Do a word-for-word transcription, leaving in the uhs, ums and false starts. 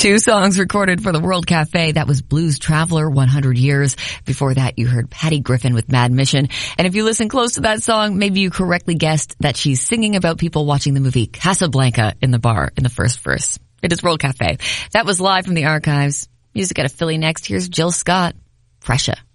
Two songs recorded for the World Cafe. That was Blues Traveler, one hundred years. Before that, you heard Patty Griffin with Mad Mission. And if you listen close to that song, maybe you correctly guessed that she's singing about people watching the movie Casablanca in the bar in the first verse. It is World Cafe. That was live from the archives. Music out of Philly next. Here's Jill Scott, Pressure.